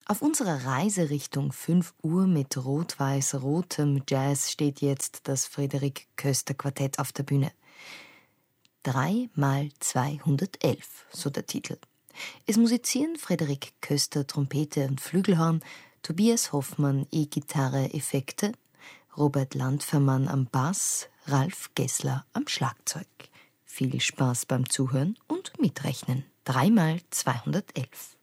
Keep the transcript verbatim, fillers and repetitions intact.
Auf unserer Reise Richtung fünf Uhr mit rot-weiß-rotem Jazz steht jetzt das Frédéric Köster Quartett auf der Bühne. drei mal zweihundertelf, so der Titel. Es musizieren Frédéric Köster Trompete und Flügelhorn, Tobias Hoffmann E-Gitarre, Effekte, Robert Landfermann am Bass, Ralf Gessler am Schlagzeug. Viel Spaß beim Zuhören und Mitrechnen. drei mal zweihundertelf.